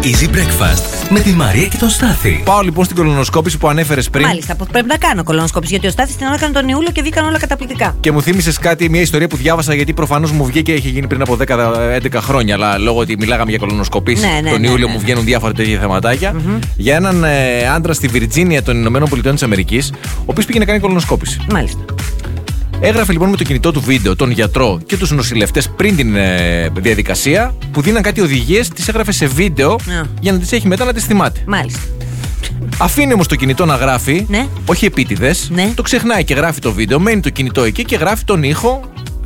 Easy Breakfast με τη Μαρία και τον Στάθη. Πάω λοιπόν στην κολονοσκόπηση που ανέφερες πριν. Μάλιστα, πρέπει να κάνω κολονοσκόπηση γιατί ο Στάθης την έκανε τον Ιούλιο και βγήκαν όλα καταπληκτικά. Και μου θύμισες μια ιστορία που διάβασα, γιατί προφανώς μου βγήκε και είχε γίνει πριν από 10-11 χρόνια. Αλλά λόγω ότι μιλάγαμε για κολονοσκοπήσεις, τον Ιούλιο μου βγαίνουν διάφορα τέτοια θεματάκια. Για έναν άντρα στη Βιρτζίνια των Ηνωμένων Πολιτειών της Αμερικής, ο οποίος πήγε να κάνει κολονοσκόπηση. Μάλιστα. Έγραφε λοιπόν με το κινητό του βίντεο τον γιατρό και τους νοσηλευτές πριν την διαδικασία, που δίναν κάτι οδηγίες, τις έγραφε σε βίντεο για να τις έχει μετά να τις θυμάται. Μάλιστα. Αφήνει όμως το κινητό να γράφει, όχι επίτηδες, το ξεχνάει και γράφει το βίντεο, μένει το κινητό εκεί και γράφει τον ήχο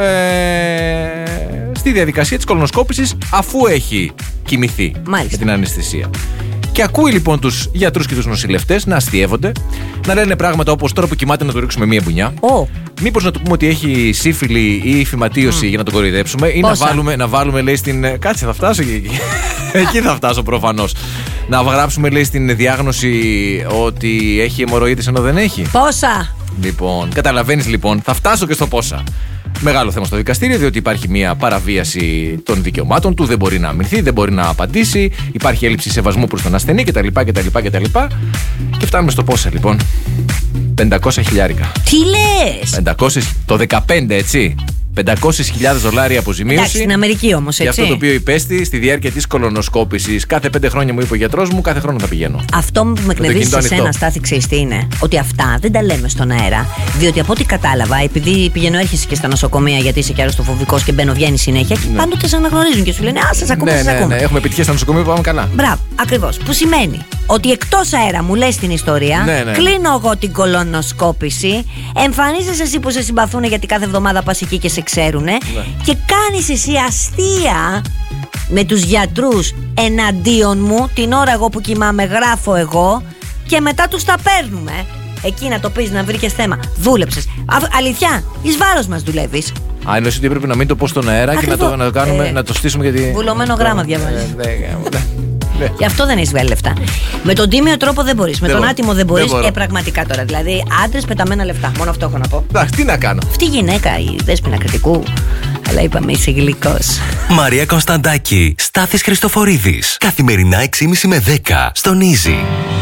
στη διαδικασία της κολονοσκόπησης, αφού έχει κοιμηθεί για την αναισθησία. Και ακούει λοιπόν τους γιατρούς και τους νοσηλευτές να αστιεύονται, να λένε πράγματα όπως «Τώρα που κοιμάται να του ρίξουμε μία μπουνιά». Μήπως να του πούμε ότι έχει σύφυλλη ή φυματίωση για να τον κοροϊδέψουμε, ή να βάλουμε, λέει, στην. Κάτσε, θα φτάσω και εκεί. Εκεί θα φτάσω προφανώς. Να γράψουμε, λέει, στην διάγνωση ότι έχει αιμορροίδες ενώ δεν έχει. Πόσα! Λοιπόν, καταλαβαίνεις λοιπόν, θα φτάσω και στο πόσα. Μεγάλο θέμα στο δικαστήριο, διότι υπάρχει μια παραβίαση των δικαιωμάτων του, δεν μπορεί να αμυνθεί, δεν μπορεί να απαντήσει, υπάρχει έλλειψη σεβασμού προς τον ασθενή κτλ. Και φτάνουμε στο πόσα λοιπόν. 500 χιλιάρικα. Τι λες? 500, το 15, έτσι. $500,000 αποζημίωση. Εντάξει, στην Αμερική όμως, έτσι. Για αυτό το οποίο υπέστη στη διάρκεια της κολονοσκόπησης. Κάθε 5 χρόνια μου είπε ο γιατρός μου, κάθε χρόνο θα πηγαίνω. Αυτό που με εκνευρίζει σε σένα, Στάθη, ξέρεις τι είναι? Ότι αυτά δεν τα λέμε στον αέρα. Διότι από ό,τι κατάλαβα, επειδή πηγαίνω έρχεσαι και στα νοσοκομεία, γιατί είσαι και αρρωστοφοβικός και μπαίνω βγαίνει συνέχεια, και πάντοτε σε αναγνωρίζουν και σου λένε «Α, σας ακούμε, σας ακούμε». Ναι, έχουμε επιτυχία στα νοσοκομεία που πάμε καλά. Μπράβο, ακριβώς. Που σημαίνει ότι εκτός αέρα μου λες την ιστορία, κλείνω εγώ την κολονοσκόπηση, εμφανίζεσαι εσύ που σε συμπαθούν γιατί κάθε εβδομάδα πας εκεί και σε ξέρουνε, και κάνεις εσύ αστεία με τους γιατρούς εναντίον μου την ώρα εγώ που κοιμάμαι, γράφω εγώ και μετά τους τα παίρνουμε. Εκεί να το πεις, να βρήκες θέμα. Δούλεψες. Αλήθεια, εις βάρος μας δουλεύεις. Εννοείς ότι έπρεπε να μην το πω στον αέρα και να το κάνουμε, να το στήσουμε γιατί. Βουλωμένο γράμμα διαβάζεις. Γι' αυτό δεν έχεις βγάλει λεφτά. Με τον τίμιο τρόπο δεν μπορείς. Με τον άτιμο δεν μπορείς. Πραγματικά τώρα. Δηλαδή, άντρες πεταμένα λεφτά. Μόνο αυτό έχω να πω. Εντάξει, τι να κάνω. Αυτή η γυναίκα, η Δέσποινα Κρητικού. Αλλά είπαμε, είσαι γλυκός. Μαρία Κωνσταντάκη, Στάθης Χριστοφορίδης. Καθημερινά 6:30 με 10 στον Easy.